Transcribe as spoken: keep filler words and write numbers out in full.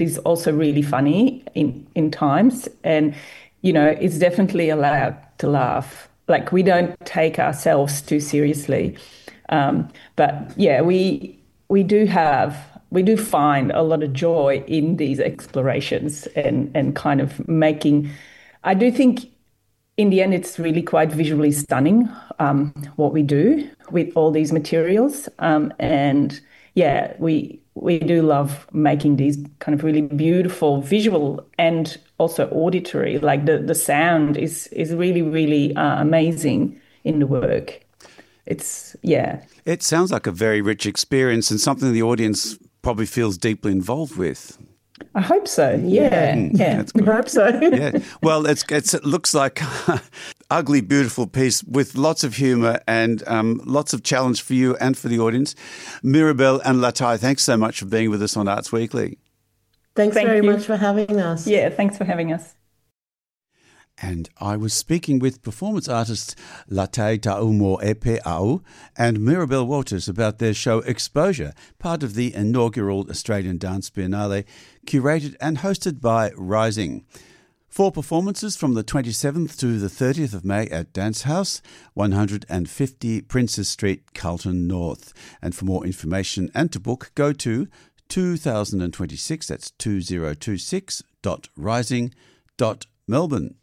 is also really funny in, in times. And, you know, it's definitely allowed to laugh. Like, we don't take ourselves too seriously. Um, but yeah, we we do have, we do find a lot of joy in these explorations and, and kind of making, I do think in the end, it's really quite visually stunning um, what we do with all these materials. Um, and yeah, we we do love making these kind of really beautiful visual and also auditory. Like the, the sound is is really, really uh, amazing in the work. It's, yeah. It sounds like a very rich experience and something the audience probably feels deeply involved with. I hope so. Yeah, Mm, yeah. that's good. I hope so. Yeah. Well, it's, it's it looks like ugly, beautiful piece with lots of humour and um, lots of challenge for you and for the audience. Mirabelle and Latai, thanks so much for being with us on Arts Weekly. Thanks Thank very you. much for having us. Yeah, thanks for having us. And I was speaking with performance artists Latai Ta'umo-Epe'au and Mirabelle Walters about their show Exposure, part of the inaugural Australian Dance Biennale, curated and hosted by Rising. Four performances from the twenty-seventh to the thirtieth of May at Dance House, one hundred fifty Princes Street, Carlton North. And for more information and to book, go to two thousand twenty-six, that's two thousand twenty-six dot rising dot Melbourne.